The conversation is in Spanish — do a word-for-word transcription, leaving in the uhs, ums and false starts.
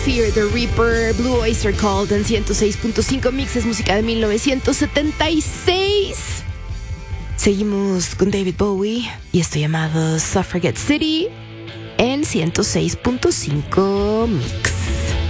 Fear the Reaper, Blue Oyster Cult en ciento seis punto cinco Mix, es música de mil novecientos setenta y seis. Seguimos con David Bowie y esto llamado Suffragette City en ciento seis punto cinco Mix.